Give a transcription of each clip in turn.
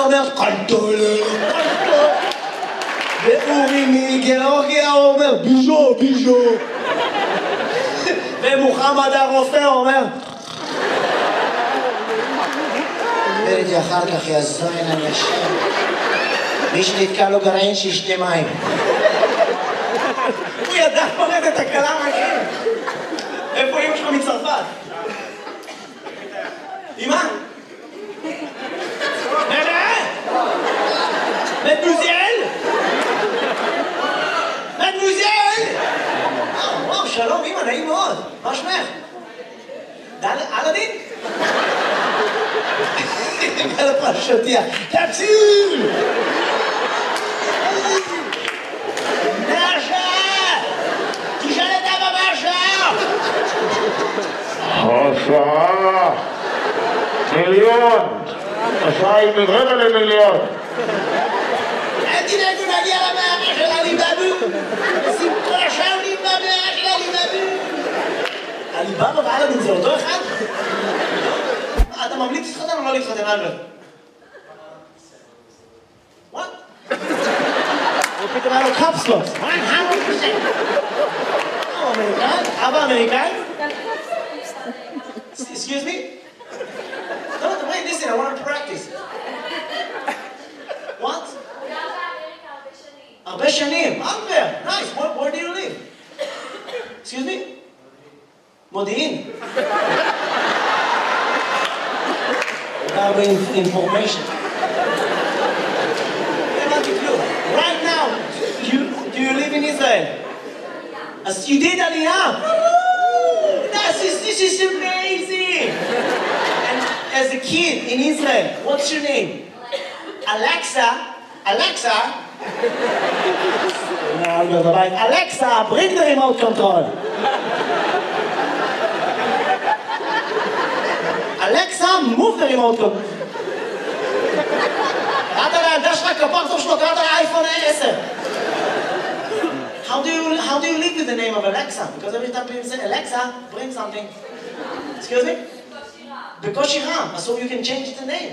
אומר, קלטולה, ואורי מגיאורגיה אומר, ביז'ו, ביז'ו. ומוחמד הרופא אומר, וראיתי אחר כך יזוין אנשים. מי שנתקע לו גרעין שישתה מים. הוא ידע פורט את הקלה מהכם. איפה אמא שלך מצרפת? אמא? מדמוזל? מדמוזל? וואו, שלום אמא, נעים מאוד. מה שמך? אלאדין? על הפרשתיה. תציל! נאשה! תשאל את אבא מהשעה! השעה! מיליון! השעה היא מרבע למיליון! אל תדאגו להגיע למאה של עליבאבו! שמחה שנים במאה של עליבאבו! עליבאבו ואלאדין זה אותו אחד? אתה ממליץ להתחתן או לא להתחתן, אלברט? What? הוא פתאום היה לו קפסלוס. 100%. הוא אמריקאי? אבא אמריקאי? Excuse me? No, wait, listen, I want to practice. What? הרבה שנים. אלברט, nice. Where do you live? Excuse me? מודיעין. Information. Right now, do you live in Israel? As you did Aliyah. This is amazing. And as a kid in Israel, what's your name? Alexa. Alexa. Alexa, bring the remote control. Alexa, move the remote control. קראת לילדה שלך כפרצוף שלו, קראת לאייפון 10. How do you live with the name of Alexa? Because every time people say, Alexa, bring something. Excuse me? בקושי רם. So you can change the name.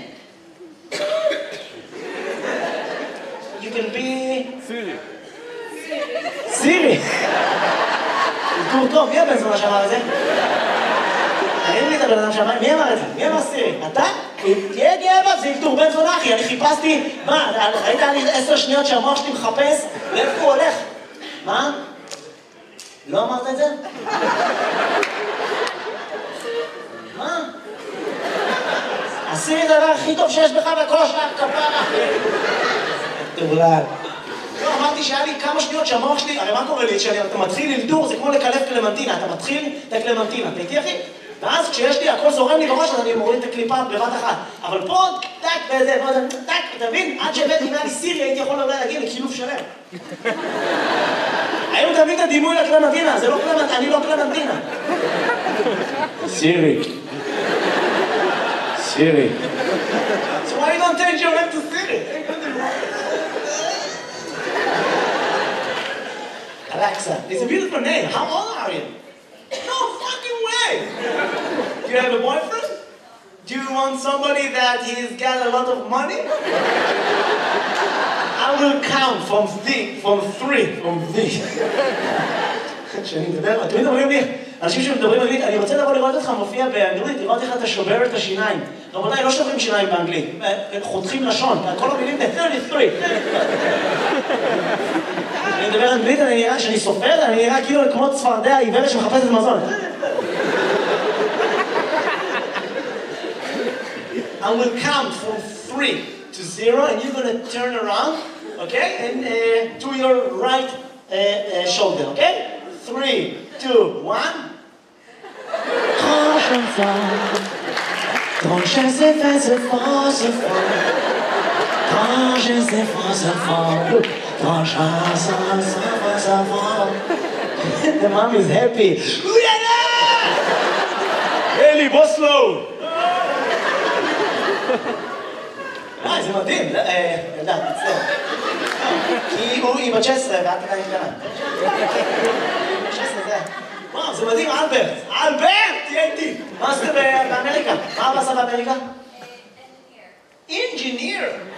You can be... Siri. Siri. זה טוב, מי הבן זונה שאמר את זה? אין לי את הבן אדם שאמר, מי אמר את זה? מי אמר סירי? אתה? תהיה גאה, זה ילתור בן זונה אחי, אני חיפשתי, מה, ראית לי 10 שניות שהמוח שלי מחפש? לאיפה הוא הולך? מה? לא אמרת את זה? מה? הסירי זה הדבר הכי טוב שיש בך בכל השעה כפרה אחי. תאולל. לא, אמרתי שהיה לי כמה שניות שהמוח שלי, הרי מה קורה לי? כשאתה מתחיל ללדור, זה כמו לקלף קלמנטינה, אתה מתחיל את הקלמנטינה, אתה איתי אחי? ואז כשיש לי, הכל זורם לי בראש, אז אני מוריד את הקליפה בבת אחת. אבל פה, טק, וזה, טק, אתה מבין? עד שהבאתי אם היה לי סירי, הייתי יכול אולי להגיע לכילוף שלם. היום תביא את הדימוי לקלמנטינה, זה לא קלמנטינה, אני לא קלמנטינה. סירי. סירי. So why you don't change your name to Siri? Alexa, it's a beautiful name. How old are you? No fucking way! Do you have a boyfriend? Do you want somebody that he's got a lot of money? I will count from 3. כשאני מדבר, אתם מדברים לי, אנשים שמדברים אנגלית, אני רוצה לבוא לראות אותך מופיע באנגלית, לראות איך אתה שובר את השיניים. רבותיי, לא שוברים שיניים באנגלית, חותכים לשון, כל המילים ב-33. אני מדבר אנגלית, אני נראה, שאני סופר, אני נראה כאילו כמו צפרדע עיוורת שמחפשת מזון. I will count from 3 to 0 and you're going to turn around, okay? And to your right shoulder, okay? 3, 2, 1. Grand chanson, grand chanson, c'est fort, c'est fort. Grand chanson, c'est fort. Grand chanson, c'est fort. The mom is happy. Eli, בוסלו! זה מדהים, ילדה, תצטער. כי היא בת 16 ואת עדיין קטנה. 16 זה... וואו, זה מדהים, אלברט! אלברט! תהיה איתי! מה עשית באמריקה? מה אבא עשה באמריקה? Engineer!